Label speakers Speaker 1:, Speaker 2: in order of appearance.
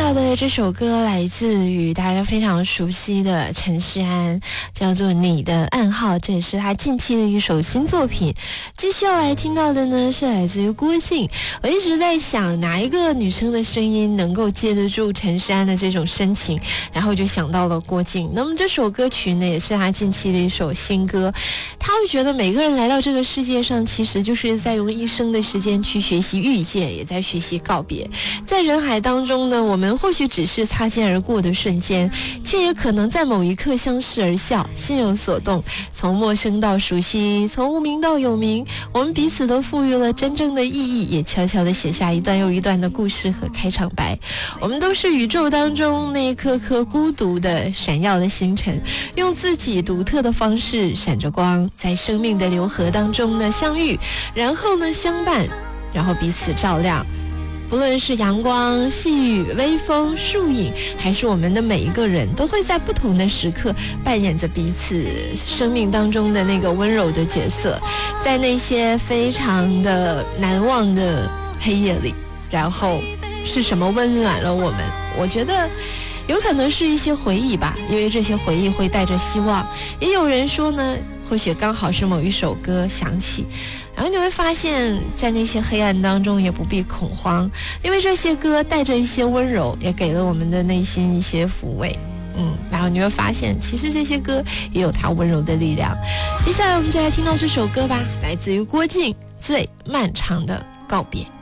Speaker 1: 到的这首歌来自于大家非常熟悉的陈势安，叫做《你的暗号》，这也是他近期的一首新作品。继续要来听到的呢，是来自于郭靖。我一直在想，哪一个女生的声音能够接得住陈势安的这种深情，然后就想到了郭靖。那么这首歌曲呢，也是他近期的一首新歌。他会觉得每个人来到这个世界上，其实就是在用一生的时间去学习遇见，也在学习告别。在人海当中呢，我们或许只是擦肩而过的瞬间，却也可能在某一刻相视而笑，心有所动。从陌生到熟悉，从无名到有名，我们彼此都赋予了真正的意义，也悄悄地写下一段又一段的故事和开场白。我们都是宇宙当中那一颗颗孤独的闪耀的星辰，用自己独特的方式闪着光，在生命的流河当中呢相遇，然后呢相伴，然后彼此照亮。不论是阳光、细雨、微风、树影，还是我们的每一个人，都会在不同的时刻扮演着彼此生命当中的那个温柔的角色。在那些非常的难忘的黑夜里，然后是什么温暖了我们？我觉得有可能是一些回忆吧，因为这些回忆会带着希望。也有人说呢，或许刚好是某一首歌响起，然后你会发现在那些黑暗当中也不必恐慌，因为这些歌带着一些温柔，也给了我们的内心一些抚慰。然后你会发现其实这些歌也有它温柔的力量。接下来我们就来听到这首歌吧，来自于郭靖《最漫长的告别》。